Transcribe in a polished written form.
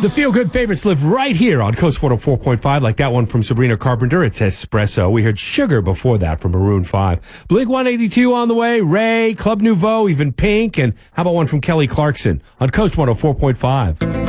The feel-good favorites live right here on Coast 104.5, like that one from Sabrina Carpenter. It's Espresso. We heard Sugar before that from Maroon 5. Blink 182 on the way, Ray, Club Nouveau, even Pink, and how about one from Kelly Clarkson on Coast 104.5.